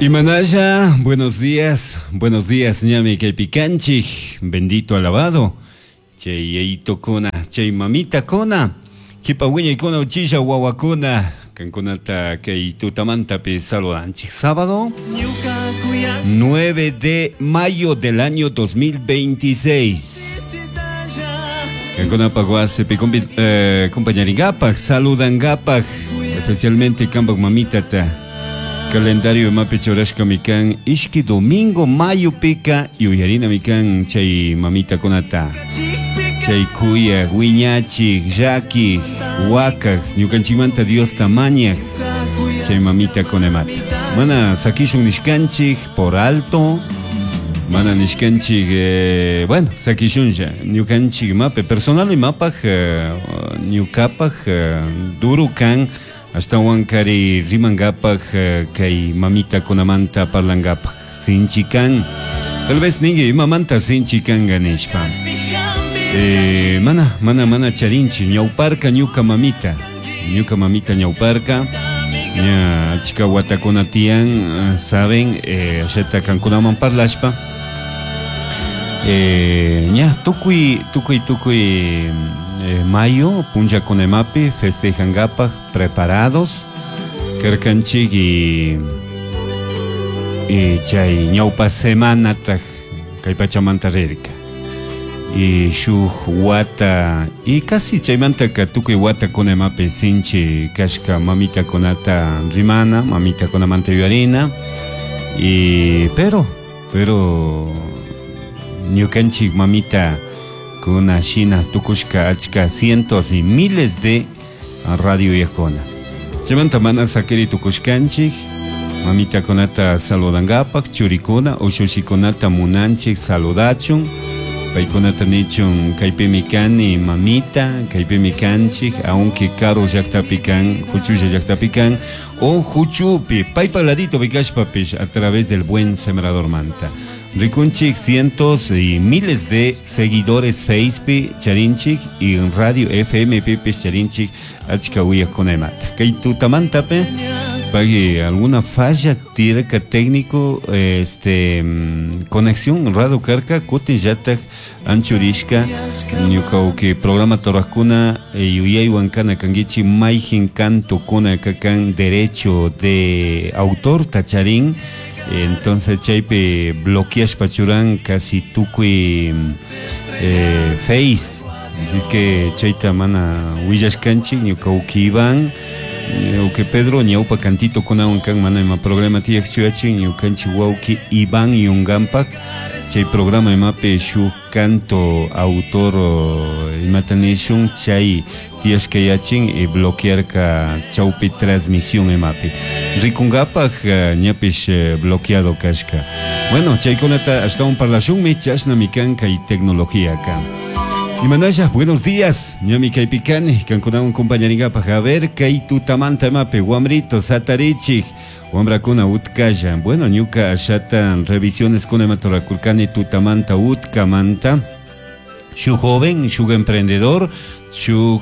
Imanaya, buenos días, ñami kaypikanchik, bendito alabado. Chay yayito kuna, chay mamita kuna, kipa wiñay kuna uchilla wawakuna, kankunata kay tutamantapi saludanchik. Sábado 9 de mayo del año 2026. Kankuna paguasepi compañeringapag, saludangapag, especialmente kampak mamitata. Calendario mapi chorashka mikan ishki domingo mayo pika yuyarina mikan chay mamita konata chay kuya wiñachi jaki waka ñukanchimanta Dios tamaña chay mamita konemata mana sakishun nishkanchik por alto mana nishkanchik bueno sakishunja ñukanchik mape personal y mapaj ñukapaj duro kan hasta wankari rimangapaj kay mamita konamanta parlangapaj sinchikan tal vez ningi mamanta sinchikan ganishpa mana charinchi ñawparka ñuka mamita ñawparka ña chika watakuna tiyan saben ashata kankunaman parlashpa ña tukuy mayo punja konemapi festejangapaj preparados karkanchik y chay ñawpa semanata kay pachamanta rirka y shuk wata y casi chaymanta ka tukuy wata konemapi sinchi kashka mamita konata rimana mamita konamanta yuarina y pero ñukanchik mamita kuna shina tukushka achka cientos y miles de radio yakona. Chemanta mana sakiri tukushkanchik, mamita konata saludangapak, churikuna, ushushikonata munanchik saludachun, paikonata nichun kaipemikani mamita, kaipemikanchik, aunque caro yaktapikan, huchuya yaktapikan, o huchupi, paipaladito bikashpapish a través del buen sembrador manta. Rikunchik cientos y miles de seguidores Facebook charinchik y en radio FM Pepe charinchik achkahuya konemata. Kay tutamantape pague alguna falla tirka técnico conexión radio carca kutin yatak anchurishka ñukauki programa torakuna yuyaywan kana kangichi mayjin canto kuna kakan derecho de autor tacharin. Entonces chaype bloqueas pachuran casi tukuy face así que chayta mana willashkanchik ñukauki Iván ñuka Pedro ñawpa cantito kunawan kan mana ima programa tiyak chuyachin ñukanchik wawki Iván yungampak chay programa imapi shuk canto autor imatanishun chay tiyashkayachin y bloquearka chawpi transmisión imapi rikungapaj ñapish bloqueado kashka. Bueno, chaykunata ashtawan parlashunmi chashnami kanka y tecnología kan. Imanaya, buenos días, ñami kaypikani, kankunawan compañeringapaj. A ver, kay tutamanta imapi, wamrito, satarichik, wambrakuna utkalla. Bueno, ñuka ashatan revisiones kunamatorakurkani tutamanta utkamanta. Shuk joven, shuk emprendedor, shuk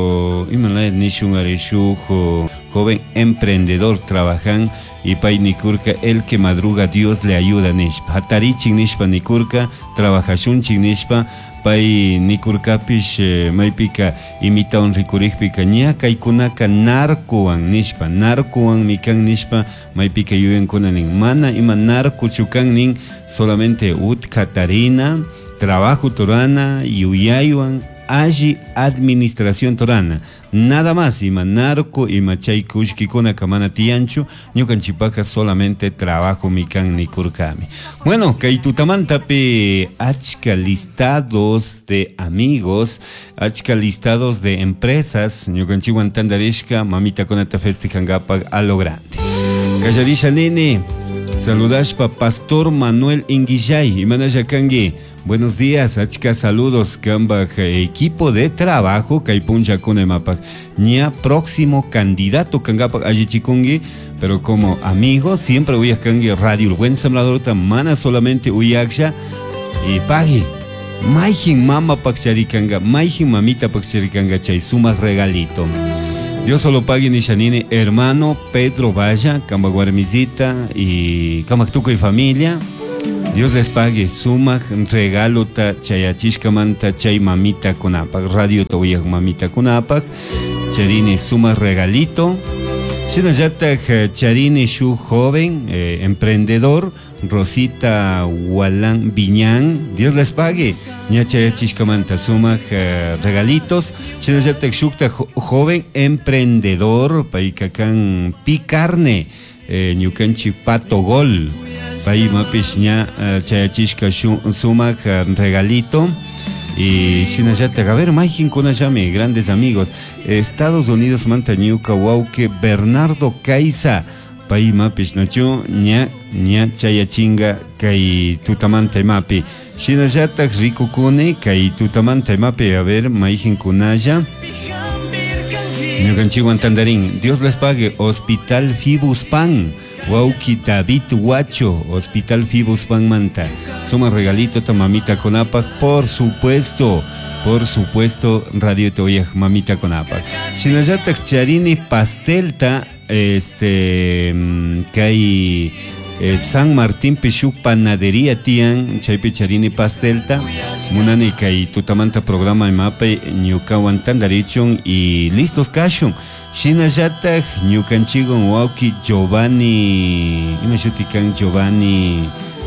joven emprendedor trabajan y pay nikurka el que madruga Dios le ayuda nishpa. Hatarichik nishpa nikurka, trabajashunchik nishpa, pay nikurkapish maypika imitaon rikurikpika ña kaykunaka narcowan nishpa, narcowan mikan nishpa maypika yuyankunanin mana ima narco chukannin solamente utkatarina trabajo torana yuyaywan allí administración torana nada más ima narco ima chay kushkikuna kamana tianchu ñukanchipaka solamente trabajo mikan nikurkami. Bueno, kay tutamantapi achka listados de amigos, achka listados de empresas ñukanchiwan tandarishka mamita konata festejangapak a lo grande. Kallarisha nene saludashpa Pastor Manuel Inguillay imanaya kangi. Buenos días, achka saludos, kambaj equipo de trabajo, kaipuncha kunemapak, ña próximo candidato kangapak ayichikungi, pero como amigo siempre uyas kangi radio, el buen sembrador mana solamente uyaksha y pagi, mayjin mama pakcharikanga, mayjin mamita pakcharikanga chay sumas regalito. Dios solo pague Nishanini, hermano Pedro Valla, Cambaguarmizita y Camactuco y familia. Dios les pague suma regalo ta chayachishkamanta chay mamita kunapak, radio toyak mamita kunapak, charini suma regalito. Shinayatak charini shu joven, emprendedor, Rosita Hualán Viñán, Dios les pague. Ñacha Chishkamanta suma regalitos. Shinayatak shukta joven emprendedor, paikakan picarne, ñukanchi pato gol. Pai mapis ña chayachishka suma regalito. Y Shinayatak, a ver, Maikin Kunayami, grandes amigos. Estados Unidos Mantañuca, Wauke, Bernardo Caiza. Pai mapis nacho ña chayachinga kai tutamanta mapi. Shinayatak rikukune kai tutamanta mapi. A ver, Maikin Kunaya. Ñukanchiwan Tandarín. Dios les pague. Hospital Fibuspan. Wauki David Huacho, Hospital Fibuspan Manta. Suma regalito ta mamita Conapac, por supuesto, Radio Toyaj, mamita Conapac. Shinayatak charini pastelta, kai San Martín Peshuk Panadería Tian, chaype charini pastelta, munani kai tutamanta programa mape ñukawan tandarichon y listos kashun. Shinayatak ñukanchigon wauki Giovanni, imashutikan Giovanni,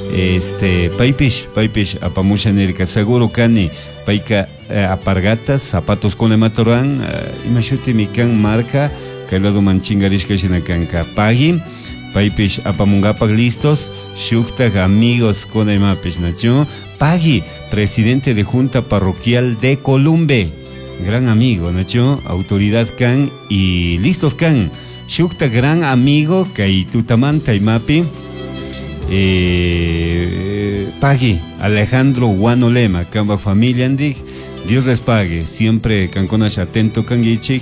paipish apamushanirka, seguro kani paika apargatas, zapatos con ematoran, imashuti mikan marca, kailado manchingarishka shinakanka, pagi, paipish apamungapak listos, shuktak amigos con emapish nacho, pagi, presidente de Junta Parroquial de Columbe. Gran amigo, Nacho, autoridad can y listos can. Shukta gran amigo, kai tutamanta y mapi. Pagi, Alejandro Guanolema, Camba familia Andig. Dios les pague, siempre canconas atento cangichik.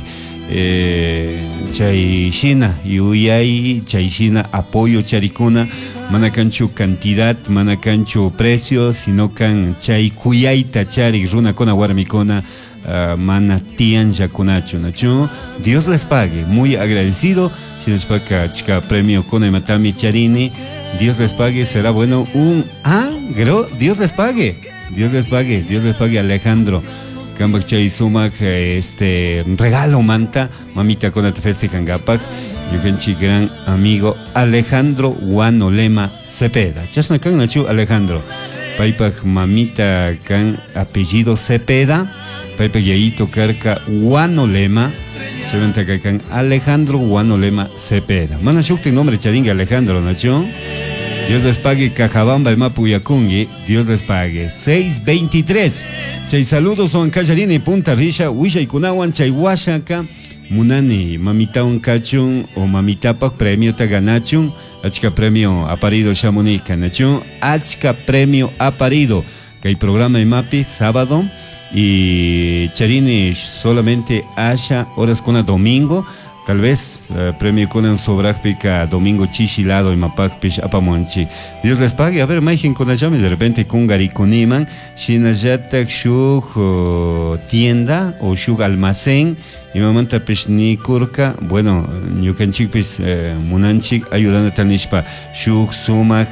Chayshina, yuyay, chayshina, apoyo charicuna. Manacancho cantidad, manacancho precios, sino can chay cuyaita charik, runa con aguarmicona. Mana tian yakunacho nacho. Dios les pague, muy agradecido. Si les paga chica premio con matami charini, Dios les pague, será bueno Dios les pague, Dios les pague Alejandro Kambak chay sumak regalo manta mamita con feste kangapak yukenchi gran amigo Alejandro Guanolema Cepeda. Chasna kan nacho Alejandro paipak mamita kan apellido Cepeda. Pepe Yaito Carca Guanolema, Cheventa Cacan Alejandro Guanolema Cepeda. Mana Shukti nombre charinga Alejandro Nacho. Dios les pague Cajabamba y Mapuyakungi. Dios les pague 623. Chay saludos son Callarini Punta Risha, Wisha y Kunawan, Chay Huachaca, Munani, Mamita un Cachun o Mamitapak premio Taganachun, Achka premio aparido Shamonica Nacho, Achka premio aparido. Que hay programa de Mapi sábado. Y Charini solamente haya horas con domingo, tal vez premio con un sobrajpica domingo chichilado y mapakpish apamonchi. Dios les pague. A ver, Maijen con Ayami de repente con Garicuniman, Shinayatak Shug tienda o Shug almacén, y mamanta pishni kurka, bueno, Ñukanchik pish Munanchik ayudando tanishpa Shug sumak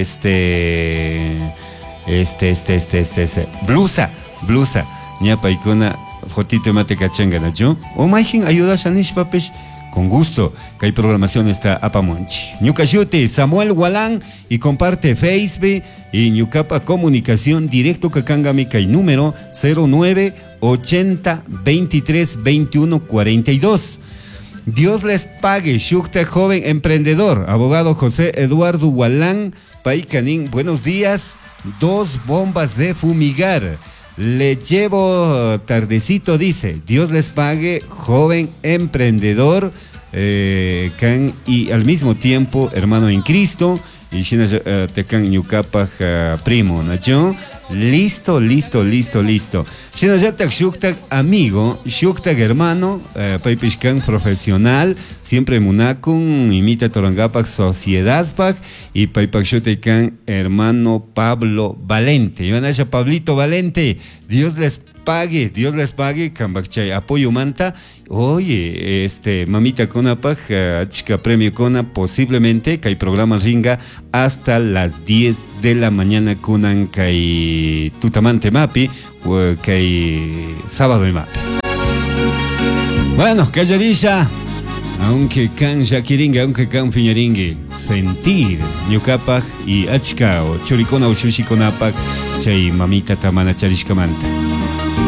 blusa, ñapa icona, fotito mate cachanga, ¿no? O Maikin ayuda a Nish Papesh, con gusto, que hay programación está apamonchi. Ñucashuti, Samuel Gualán, y comparte Facebook, y Ñucapa Comunicación Directo Cacangami, que hay número 09 80 23 21 42. Dios les pague, Shukta joven emprendedor, abogado José Eduardo Gualán, Paicanín, buenos días, 2 bombas de fumigar. Le llevo tardecito, dice. Dios les pague, joven emprendedor, y al mismo tiempo hermano en Cristo. Y Shina tecan ñucapaj primo, ¿nacho? Listo. Shina yatak shuktak amigo, shuktak hermano, paipishkan profesional, siempre munakun, imita torangapak sociedadpak, y paipakshote can hermano Pablo Valente. Yo Nasha Pablito Valente, Dios les pague, Cambachay, apoyo manta. Oye, mamita Conapaj, chica premio Cona, posiblemente, que hay programa ringa hasta las 10 de la mañana, Kunan, que hay tutamante mapi, que hay sábado y mapi. Bueno, calladilla, aunque can yaquiringa, aunque can fiñaringue, sentir, ñucapaj y achka, o choricona o chuchiconapaj, chay mamita tamana charishkamanta.